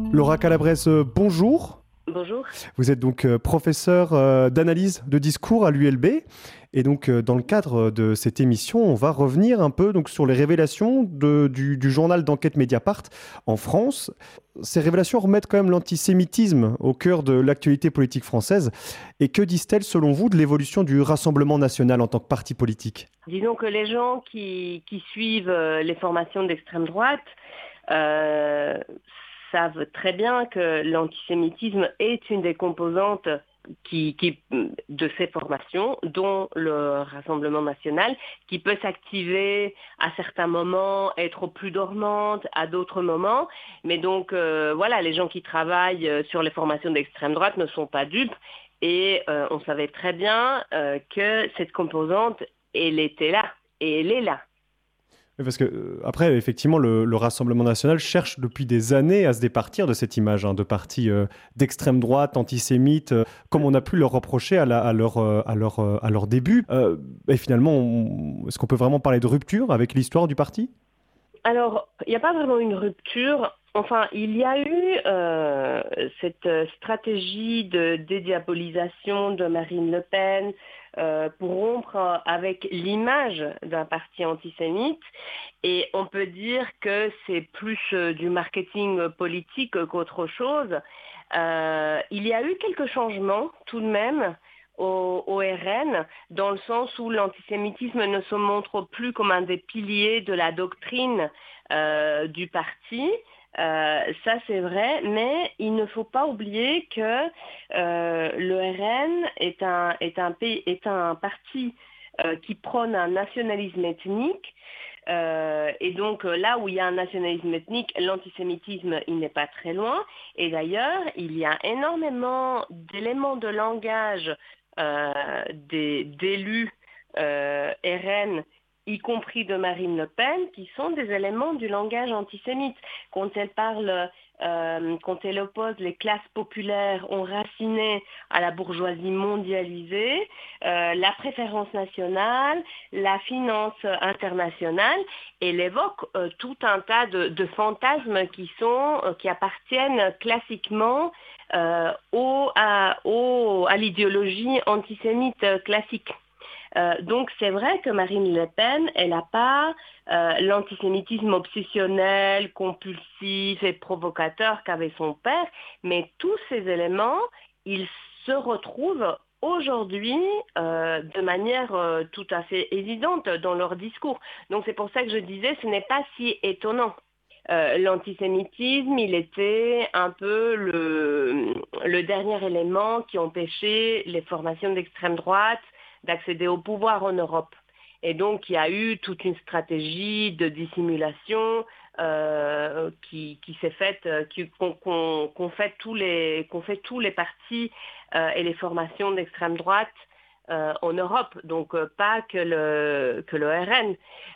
Laura Calabrese, bonjour. Bonjour. Vous êtes donc professeur d'analyse de discours à l'ULB. Et donc, dans le cadre de cette émission, on va revenir un peu donc, sur les révélations du journal d'enquête Mediapart en France. Ces révélations remettent quand même l'antisémitisme au cœur de l'actualité politique française. Et que disent-elles, selon vous, de l'évolution du Rassemblement national en tant que parti politique ? Disons que les gens qui suivent les formations d'extrême droite euh, savent très bien que l'antisémitisme est une des composantes de ces formations, dont le Rassemblement national, qui peut s'activer à certains moments, être plus dormante à d'autres moments. Mais donc, voilà, les gens qui travaillent sur les formations d'extrême droite ne sont pas dupes. Et on savait très bien que cette composante, elle était là, et elle est là. Parce que, après, effectivement, le Rassemblement national cherche depuis des années à se départir de cette image de parti d'extrême droite, antisémite, comme on a pu leur reprocher à leur début. Et finalement, est-ce qu'on peut vraiment parler de rupture avec l'histoire du parti ? Alors, il n'y a pas vraiment une rupture. Enfin, il y a eu cette stratégie de dédiabolisation de Marine Le Pen pour rompre avec l'image d'un parti antisémite. Et on peut dire que c'est plus du marketing politique qu'autre chose. Il y a eu quelques changements tout de même au RN, dans le sens où l'antisémitisme ne se montre plus comme un des piliers de la doctrine du parti. Ça c'est vrai, mais il ne faut pas oublier que le RN est un parti qui prône un nationalisme ethnique. Et donc là où il y a un nationalisme ethnique, l'antisémitisme, il n'est pas très loin. Et d'ailleurs, il y a énormément d'éléments de langage d'élus RN, y compris de Marine Le Pen, qui sont des éléments du langage antisémite. Quand elle oppose les classes populaires enracinées à la bourgeoisie mondialisée, la préférence nationale, la finance internationale, elle évoque tout un tas de fantasmes qui appartiennent classiquement à l'idéologie antisémite classique. Donc c'est vrai que Marine Le Pen, elle n'a pas l'antisémitisme obsessionnel, compulsif et provocateur qu'avait son père, mais tous ces éléments, ils se retrouvent aujourd'hui de manière tout à fait évidente dans leur discours. Donc c'est pour ça que je disais, ce n'est pas si étonnant. L'antisémitisme, il était un peu le dernier élément qui empêchait les formations d'extrême droite d'accéder au pouvoir en Europe. Et donc, il y a eu toute une stratégie de dissimulation qui s'est faite, qu'ont fait tous les partis et les formations d'extrême droite en Europe, donc pas que le RN.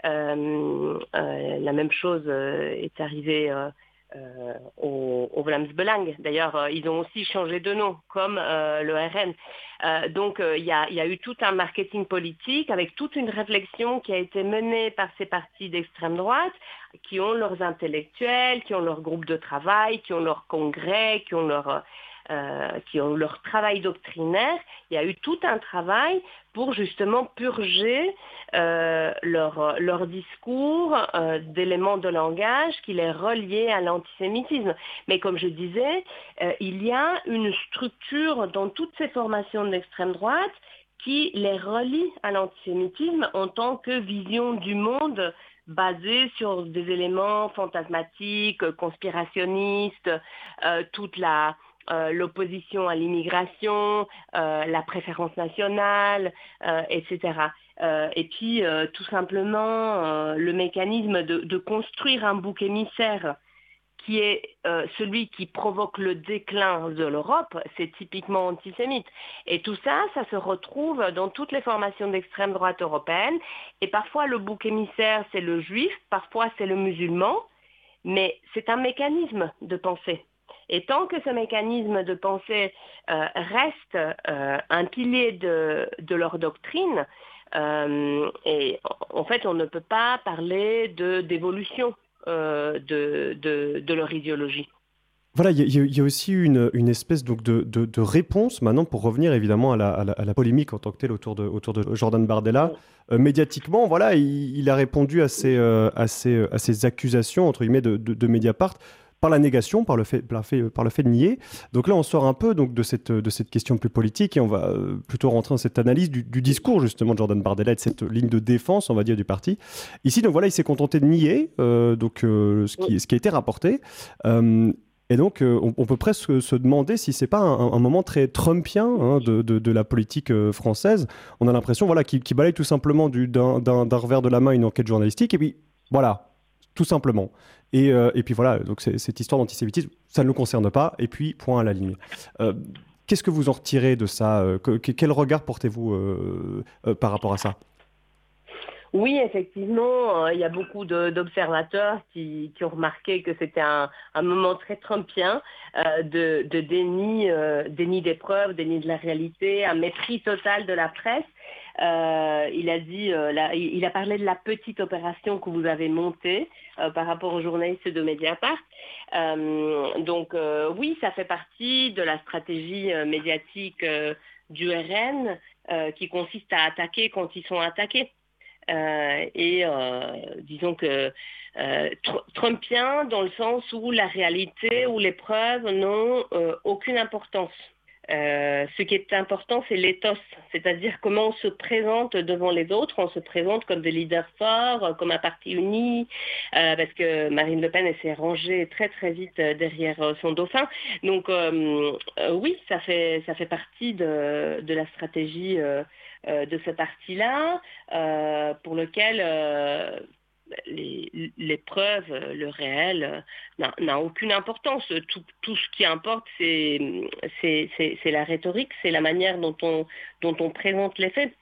La même chose est arrivée au Vlaams Belang. D'ailleurs, ils ont aussi changé de nom, comme le RN. Donc, il y a eu tout un marketing politique avec toute une réflexion qui a été menée par ces partis d'extrême droite, qui ont leurs intellectuels, qui ont leur groupe de travail, qui ont leur congrès, qui ont leur travail doctrinaire. Il y a eu tout un travail pour justement purger leur discours d'éléments de langage qui les reliaient à l'antisémitisme. Mais comme je disais, il y a une structure dans toutes ces formations d'extrême droite qui les relie à l'antisémitisme en tant que vision du monde basée sur des éléments fantasmatiques, conspirationnistes, l'opposition à l'immigration, la préférence nationale, etc. Et puis, tout simplement, le mécanisme de construire un bouc émissaire qui est celui qui provoque le déclin de l'Europe, c'est typiquement antisémite. Et tout ça, ça se retrouve dans toutes les formations d'extrême droite européenne. Et parfois, le bouc émissaire, c'est le juif, parfois, c'est le musulman, mais c'est un mécanisme de pensée. Et tant que ce mécanisme de pensée reste un pilier de leur doctrine, et en fait, on ne peut pas parler d'évolution de leur idéologie. Voilà, il y a aussi une espèce donc de réponse maintenant pour revenir évidemment à la polémique en tant que telle autour de Jordan Bardella. Médiatiquement, voilà, il a répondu à ces accusations entre guillemets de Mediapart par la négation, par le fait de nier. Donc là, on sort un peu donc de cette question plus politique et on va plutôt rentrer dans cette analyse du discours justement de Jordan Bardella et de cette ligne de défense, on va dire, du parti. Ici, donc voilà, il s'est contenté de nier ce qui a été rapporté. Euh, et donc, on peut presque se demander si c'est pas un moment très trumpien hein, de la politique française. On a l'impression voilà, qu'il balaye tout simplement d'un revers de la main une enquête journalistique, et puis voilà, tout simplement. Et puis voilà, donc cette histoire d'antisémitisme, ça ne le concerne pas, et puis point à la ligne. Euh, Qu'est-ce que vous en retirez de ça quel regard portez-vous par rapport à ça? Oui, effectivement, il y a beaucoup d'observateurs qui ont remarqué que c'était un moment très trumpien de déni, déni des preuves, déni de la réalité, un mépris total de la presse. Il a dit, il a parlé de la petite opération que vous avez montée par rapport aux journalistes de Mediapart. Oui, ça fait partie de la stratégie médiatique du RN qui consiste à attaquer quand ils sont attaqués. Disons que trumpien dans le sens où la réalité, où les preuves n'ont aucune importance. Ce qui est important, c'est l'éthos, c'est-à-dire comment on se présente devant les autres. On se présente comme des leaders forts, comme un parti uni, parce que Marine Le Pen elle s'est rangée très très vite derrière son dauphin. Donc oui, ça fait partie de la stratégie de ce parti-là, pour lequel les preuves, le réel, n'a aucune importance. Tout ce qui importe, c'est la rhétorique, c'est la manière dont on présente les faits.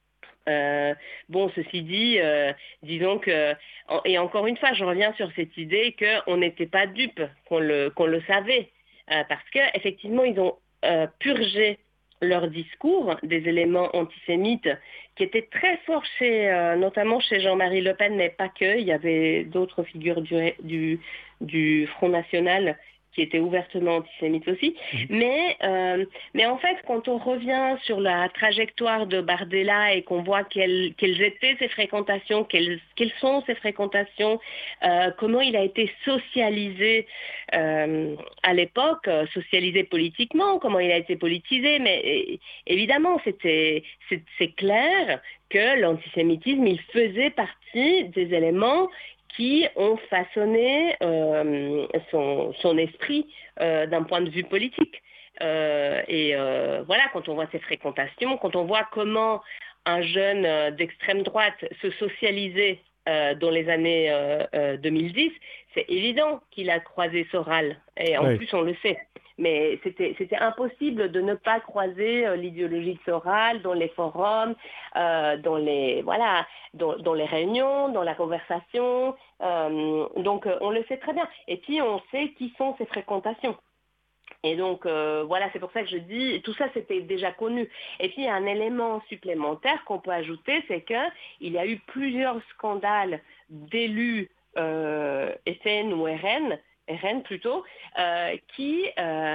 Ceci dit, disons que, et encore une fois, je reviens sur cette idée qu'on n'était pas dupe, qu'on le savait, parce qu'effectivement, ils ont purgé leur discours des éléments antisémites qui étaient très forts notamment chez Jean-Marie Le Pen, mais pas que. Il y avait d'autres figures du Front National qui étaient ouvertement antisémites aussi. Mais en fait, quand on revient sur la trajectoire de Bardella et qu'on voit quelles étaient ses fréquentations, quelles sont ses fréquentations, comment il a été socialisé à l'époque, socialisé politiquement, comment il a été politisé, mais évidemment, c'est clair que l'antisémitisme, il faisait partie des éléments qui ont façonné son esprit d'un point de vue politique. Voilà, quand on voit ses fréquentations, quand on voit comment un jeune d'extrême droite se socialisait dans les années 2010, c'est évident qu'il a croisé Soral. Et en plus, on le sait. Mais c'était impossible de ne pas croiser l'idéologie de Soral dans les forums, dans les réunions, dans la conversation. Donc on le sait très bien. Et puis on sait qui sont ces fréquentations. Et donc voilà, c'est pour ça que je dis, tout ça c'était déjà connu. Et puis un élément supplémentaire qu'on peut ajouter, c'est qu'il y a eu plusieurs scandales d'élus FN ou RN plutôt, qui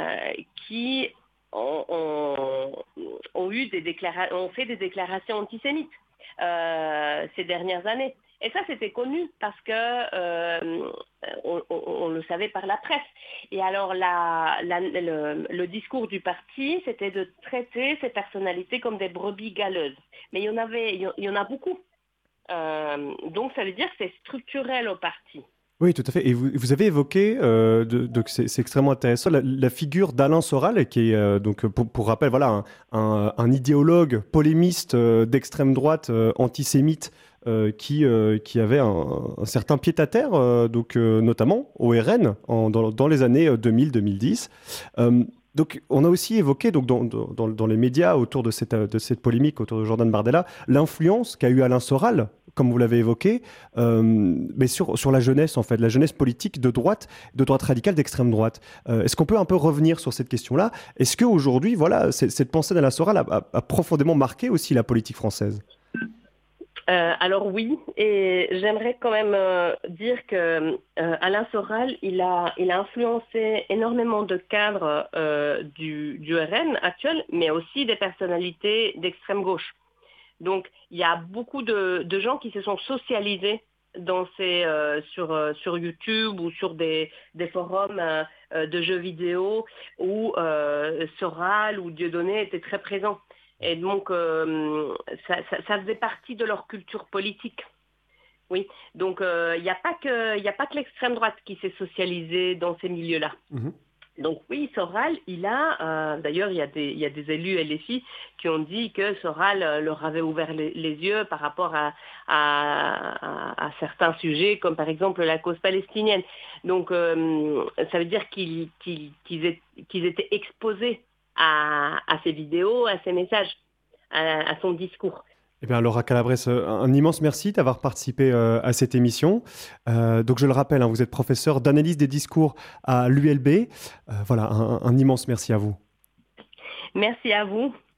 ont fait des déclarations antisémites ces dernières années. Et ça, c'était connu parce que on le savait par la presse. Et alors, le discours du parti, c'était de traiter ces personnalités comme des brebis galeuses. Mais il y en a beaucoup. Donc, ça veut dire que c'est structurel au parti. Oui, tout à fait. Et vous avez évoqué, c'est extrêmement intéressant, la figure d'Alain Soral, qui est, donc, pour rappel, voilà, un idéologue polémiste d'extrême droite antisémite qui avait un certain pied-à-terre, notamment au RN dans les années 2000-2010. Donc, on a aussi évoqué donc, dans les médias autour de cette polémique autour de Jordan Bardella, l'influence qu'a eu Alain Soral, comme vous l'avez évoqué, mais sur la jeunesse, en fait, la jeunesse politique de droite radicale, d'extrême droite. Est-ce qu'on peut un peu revenir sur cette question-là? Est-ce qu'aujourd'hui, voilà, cette pensée d'Alain Soral a profondément marqué aussi la politique française? Alors oui, et j'aimerais quand même dire que Alain Soral, il a influencé énormément de cadres du RN actuel, mais aussi des personnalités d'extrême gauche. Donc il y a beaucoup de gens qui se sont socialisés sur YouTube ou sur des forums de jeux vidéo où Soral ou Dieudonné étaient très présents. Et donc, ça faisait partie de leur culture politique. Oui. Donc, il y a pas que l'extrême droite qui s'est socialisée dans ces milieux-là. Mhm. Donc oui, Soral, d'ailleurs, il y a des élus LFI qui ont dit que Soral leur avait ouvert les yeux par rapport à certains sujets, comme par exemple la cause palestinienne. Donc, ça veut dire qu'ils étaient exposés à ces vidéos, à ces messages, à son discours. Eh bien, Laura Calabrese, un immense merci d'avoir participé à cette émission. Donc, je le rappelle, hein, vous êtes professeur d'analyse des discours à l'ULB. Voilà, un immense merci à vous. Merci à vous.